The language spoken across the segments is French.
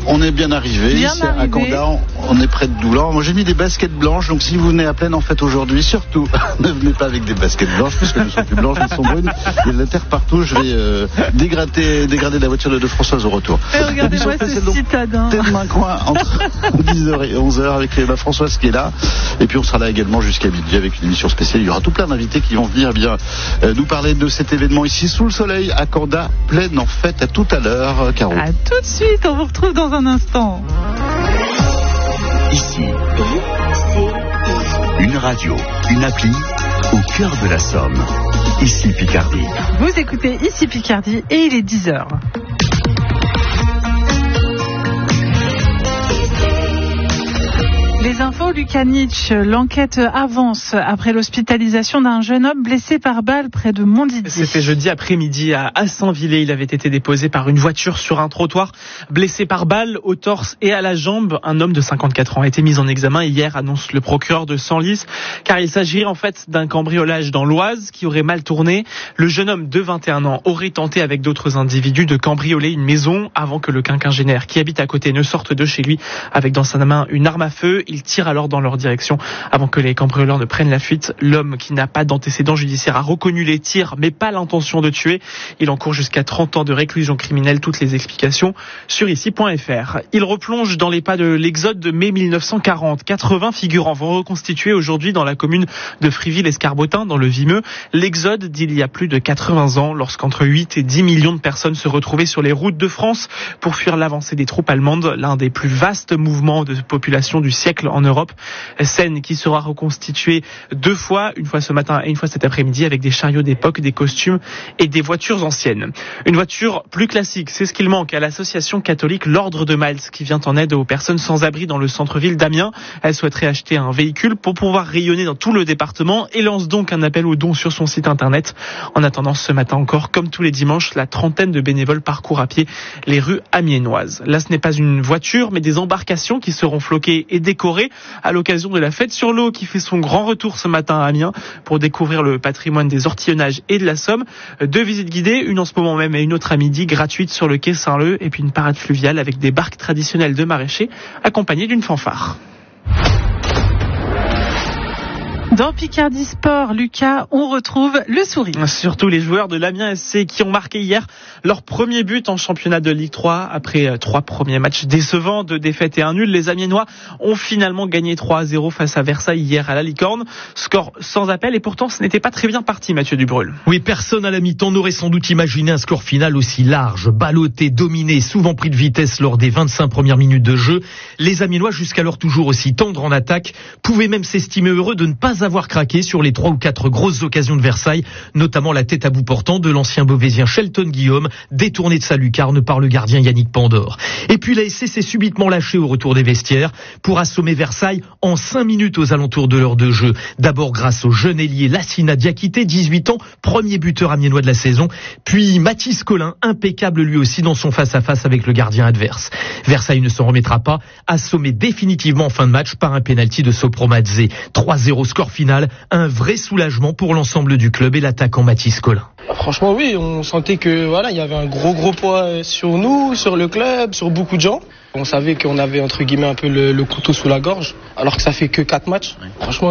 on est bien arrivé. À Condat, on est près de Doulan. Moi, j'ai mis des baskets blanches, donc si vous venez à Plaine en fête aujourd'hui, surtout, ne venez pas avec des baskets blanches, parce qu'elles ne sont plus blanches, elles sont brunes. Il y a de la terre partout. Je vais dégrader la voiture de Françoise au retour. Regardez-moi ce citadin. Demain coin entre 10h et 11h avec Françoise qui est là. Et puis on sera là également jusqu'à midi avec une émission spéciale. Il y aura tout plein d'invités qui vont venir nous parler de cet événement ici sous le soleil à Condat, Plaine en fête. À tout à l'heure, Caro. À tout de suite, on vous retrouve dans un instant. Ici, une radio, une appli au cœur de la Somme. Ici Picardie. Vous écoutez Ici Picardie et il est 10h. Les infos, Lucas Nietzsche, l'enquête avance après l'hospitalisation d'un jeune homme blessé par balle près de Montdidier. C'était jeudi après-midi à Saint-Villers. Il avait été déposé par une voiture sur un trottoir, blessé par balle au torse et à la jambe. Un homme de 54 ans a été mis en examen hier, annonce le procureur de Senlis, car il s'agirait en fait d'un cambriolage dans l'Oise qui aurait mal tourné. Le jeune homme de 21 ans aurait tenté avec d'autres individus de cambrioler une maison avant que le quinquagénaire qui habite à côté ne sorte de chez lui avec dans sa main une arme à feu. Il tire alors dans leur direction avant que les cambrioleurs ne prennent la fuite. L'homme, qui n'a pas d'antécédent judiciaire, a reconnu les tirs mais pas l'intention de tuer. Il encourt jusqu'à 30 ans de réclusion criminelle. Toutes les explications sur ici.fr. Il replonge dans les pas de l'exode de mai 1940. 80 figurants vont reconstituer aujourd'hui dans la commune de Friville-Escarbotin dans le Vimeux l'exode d'il y a plus de 80 ans lorsqu'entre 8 et 10 millions de personnes se retrouvaient sur les routes de France pour fuir l'avancée des troupes allemandes, l'un des plus vastes mouvements de population du siècle en Europe. Scène qui sera reconstituée 2 fois, une fois ce matin et une fois cet après-midi, avec des chariots d'époque, des costumes et des voitures anciennes. Une voiture plus classique, c'est ce qu'il manque à l'association catholique L'Ordre de Malte qui vient en aide aux personnes sans abri dans le centre-ville d'Amiens. Elle souhaiterait acheter un véhicule pour pouvoir rayonner dans tout le département et lance donc un appel aux dons sur son site internet. En attendant, ce matin encore, comme tous les dimanches, la trentaine de bénévoles parcourent à pied les rues amiénoises. Là, ce n'est pas une voiture, mais des embarcations qui seront floquées et décorées à l'occasion de la fête sur l'eau qui fait son grand retour ce matin à Amiens pour découvrir le patrimoine des ortillonnages et de la Somme. 2 visites guidées, une en ce moment même et une autre à midi, gratuite sur le quai Saint-Leu, et puis une parade fluviale avec des barques traditionnelles de maraîchers accompagnées d'une fanfare. Dans Picardie Sport, Lucas, on retrouve le sourire. Surtout les joueurs de l'Amiens SC qui ont marqué hier leur premier but en championnat de Ligue 3 après 3 premiers matchs décevants, 2 défaites et 1 nul. Les Amiénois ont finalement gagné 3-0 face à Versailles hier à la Licorne. Score sans appel et pourtant ce n'était pas très bien parti, Mathieu Dubrul. Oui, personne à la mi-temps n'aurait sans doute imaginé un score final aussi large, ballotté, dominé, souvent pris de vitesse lors des 25 premières minutes de jeu. Les Amiénois, jusqu'alors toujours aussi tendres en attaque, pouvaient même s'estimer heureux de ne pas avoir craqué sur les 3 ou 4 grosses occasions de Versailles, notamment la tête à bout portant de l'ancien Beauvaisien Shelton Guillaume, détourné de sa lucarne par le gardien Yannick Pandore. Et puis la SC s'est subitement lâchée au retour des vestiaires pour assommer Versailles en 5 minutes aux alentours de l'heure de jeu. D'abord grâce au jeune ailier Lassina Diakité, 18 ans, premier buteur amiénois de la saison, puis Mathis Collin, impeccable lui aussi dans son face-à-face avec le gardien adverse. Versailles ne s'en remettra pas, assommé définitivement en fin de match par un pénalty de Sopromadze. 3-0 score final, un vrai soulagement pour l'ensemble du club et l'attaquant Mathis Collin. Franchement oui, on sentait que il y avait un gros poids sur nous, sur le club, sur beaucoup de gens. On savait qu'on avait entre guillemets un peu le couteau sous la gorge, alors que ça fait que 4 matchs. Franchement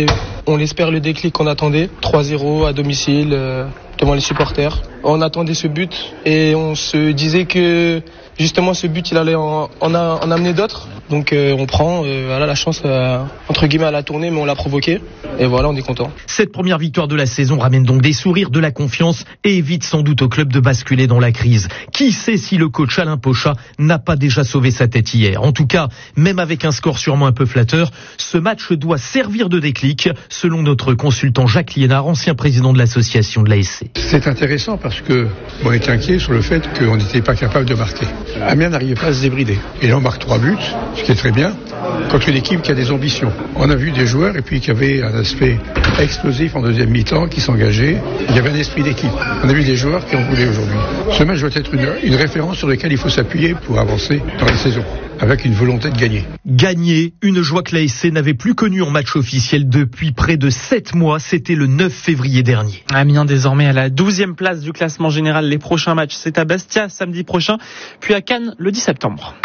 on espère le déclic qu'on attendait. 3-0 à domicile devant les supporters. On attendait ce but et on se disait que justement ce but il allait en amener d'autres. Donc on prend la chance entre guillemets à la tournée, mais on l'a provoqué et voilà, on est content. Cette première victoire de la saison ramène donc des sourires, de la confiance et évite sans doute au club de basculer dans la crise. Qui sait si le coach Alain Pochat n'a pas déjà sauvé sa tête hier. En tout cas, même avec un score sûrement un peu flatteur, ce match doit servir de déclic, selon notre consultant Jacques Liénard, ancien président de l'association de l'ASC. C'est intéressant parce que on est inquiet sur le fait qu'on n'était pas capable de marquer. Amiens n'arrivait pas à se débrider. Et là on marque 3 buts, ce qui est très bien, contre une équipe qui a des ambitions. On a vu des joueurs et puis qui avaient un aspect explosif en deuxième mi-temps, qui s'engageaient. Il y avait un esprit d'équipe. On a vu des joueurs qui en voulaient aujourd'hui. Ce match doit être une référence sur laquelle il faut s'appuyer pour avancer dans la saison, avec une volonté de gagner. Gagner, une joie que l'ASC n'avait plus connue en match officiel depuis près de 7 mois. C'était le 9 février dernier. Amiens désormais à la 12e place du classement général. Les prochains matchs, c'est à Bastia samedi prochain, puis à Cannes le 10 septembre.